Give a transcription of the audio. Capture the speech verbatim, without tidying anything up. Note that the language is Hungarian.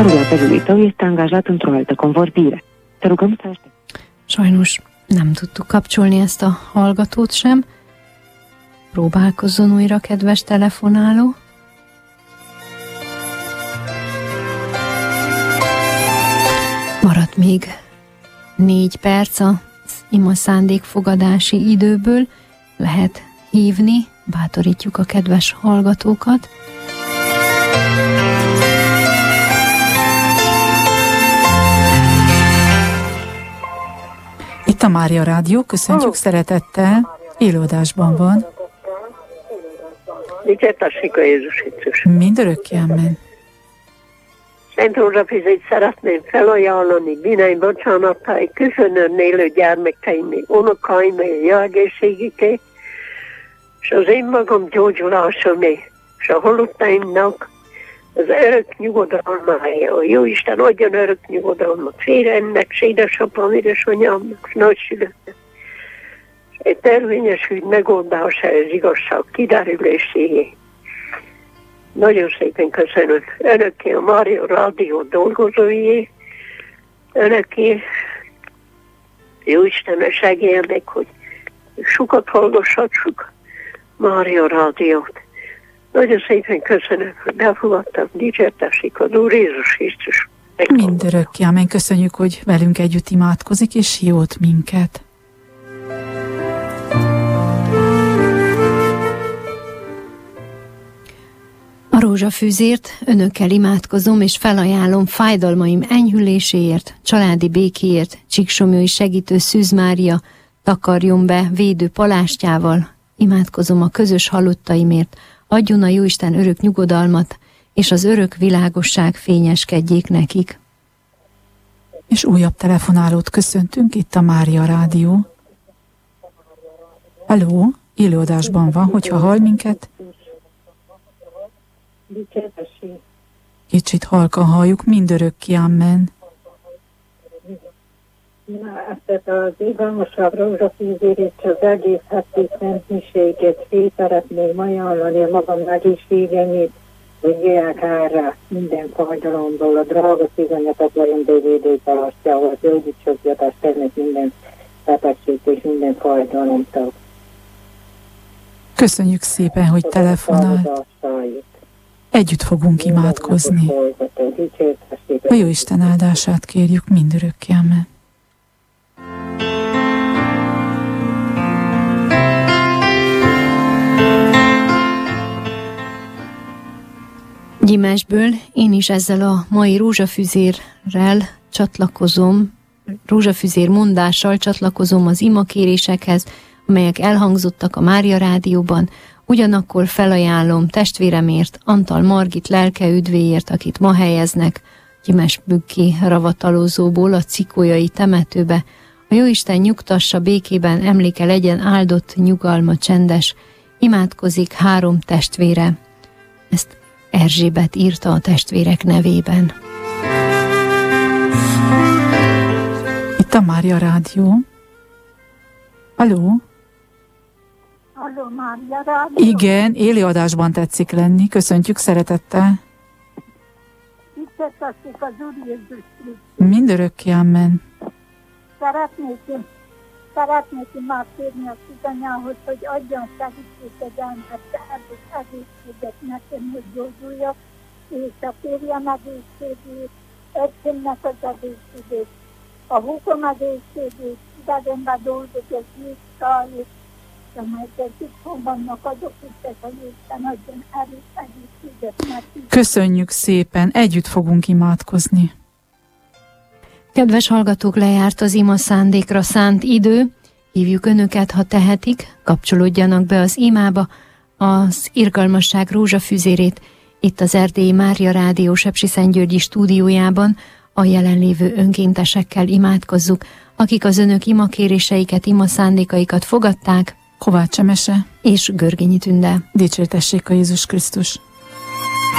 S-a rugat pe lui tău este angajat într-o altă convorbire. Te rugăm să aștepți. Sajnos nem tudtuk kapcsolni ezt a hallgatót sem. Próbálkozzon újra, kedves telefonáló. Maradt még négy perc az ima szándékfogadási időből. Lehet hívni, bátorítjuk a kedves hallgatókat. Itt a Mária Rádió, köszöntjük oh. szeretettel, élőadásban van. Dicsértessék a Jézus Krisztus. Mindörökké, amen. Szent Rózsafizét szeretném felajánlani bűneim bocsánatai, küszönön élő gyermekeim, unokáim, jó egészségüké, és az én magam gyógyulásomé, és a halottaimnak az örök nyugodalmája. A Jóisten adjon örök nyugodalmat férjemnek, és édesapám, édesanyámnak, és nagyszülőknek. És egy törvényesült megoldása az igazság kiderüléséé. Nagyon szépen köszönöm önöké, a Mária Rádió dolgozóié, önöké, Jóisten segélyenek, hogy sokat hallgassatsuk Mária Rádiót. Nagyon szépen köszönöm, hogy befogadtak, dicsértessék az Úr Jézus Krisztus. Mindörökké, amen. Köszönjük, hogy velünk együtt imádkozik, és jót minket. A rózsafűzért önökkel imádkozom, és felajánlom fájdalmaim enyhüléséért, családi békéért, Csíksomlyói segítő Szűz Mária takarjon be védő palástjával. Imádkozom a közös halottaimért, adjon a Jóisten örök nyugodalmat, és az örök világosság fényeskedjék nekik. És újabb telefonálót köszöntünk, itt a Mária Rádió. Halló, élőadásban van, hogyha hall minket. Kicsit halkan halljuk, mindörökké, amen. Na, ezt az igazságosabb rózsafűzérét, az egész heti szentmiséget szeretném ajánlani a magam egészségemét, hogy jöjjek erre minden fájdalomból, a drága szívenetet legyen bevédőpalasztjával, gyógyítsokat tennék minden betegséget és minden fájdalomtól. Köszönjük szépen, hogy telefonált. Együtt fogunk imádkozni. A Jóisten áldását kérjük mindörökké, amen. Gyimesből én is ezzel a mai rózsafűzérrel csatlakozom, rózsafüzér mondással csatlakozom az imakérésekhez, amelyek elhangzottak a Mária Rádióban. Ugyanakkor felajánlom testvéremért, Antal Margit lelke üdvéért, akit ma helyeznek Gyimesbükki ravatalozóból a Cikólyai temetőbe. A Jóisten nyugtassa békében, emléke legyen áldott, nyugalma csendes. Imádkozik három testvére. Ezt Erzsébet írta a testvérek nevében. Itt a Mária Rádió. Halló? Halló, Mária Rádió? Igen, élőadásban tetszik lenni. Köszöntjük szeretettel. Dicsértessék az Úr Jézus Krisztus. Mindörökké, amen. Szeretnék én, szeretnék én már kérni a sziganyához, hogy adjon segítségedelmet, egészséget nekem, hogy gyógyuljak, és a férjem egészségét, egysének az egészségét, a húgom egészségét, idegenben dolgozok, vissza, és amelyek itthon vannak, azok is, hogy Isten adjon erőt, egészséget nekik. Köszönjük szépen, együtt fogunk imádkozni. Kedves hallgatók, lejárt az ima szándékra szánt idő. Hívjuk önöket, ha tehetik, kapcsolódjanak be az imába, az irgalmasság rózsafűzérét itt az Erdélyi Mária Rádió Sepsiszentgyörgyi stúdiójában a jelenlévő önkéntesekkel imádkozzuk, akik az önök imakéréseiket, ima szándékaikat fogadták. Kovács Emese és Görgényi Tünde. Dicsértessék a Jézus Krisztus.